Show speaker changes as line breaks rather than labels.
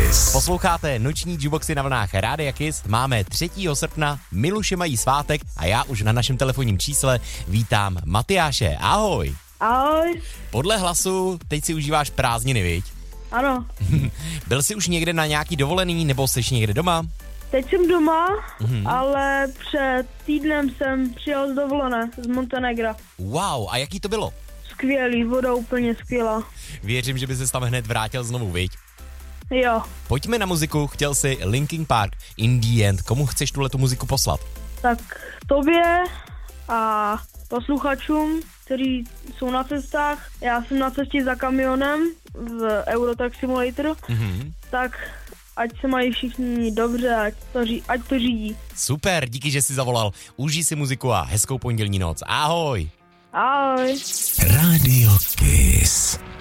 Kiss.
Posloucháte noční jukeboxy na vlnách Rádia Kiss. Máme 3. srpna, Miluše mají svátek a já už na našem telefonním čísle vítám Matyáše. Ahoj.
Ahoj.
Podle hlasu teď si užíváš prázdniny, viď?
Ano.
Byl jsi už někde na nějaký dovolený nebo jsi někde doma?
Teď jsem doma, ale před týdnem jsem přijel z dovolené z Montenegra.
Wow, a jaký to bylo?
Skvělý, voda úplně skvělá.
Věřím, že by se tam hned vrátil znovu, viď?
Jo.
Pojďme na muziku, chtěl si Linkin Park, In the End. Komu chceš tuhletu muziku poslat?
Tak tobě a posluchačům, kteří jsou na cestách. Já jsem na cestě za kamionem v Eurotrack Simulator, tak ať se mají všichni dobře, ať to řídí.
Super, díky, že jsi zavolal. Užij si muziku a hezkou pondělní noc. Ahoj.
Ahoj.
Radio Kiss.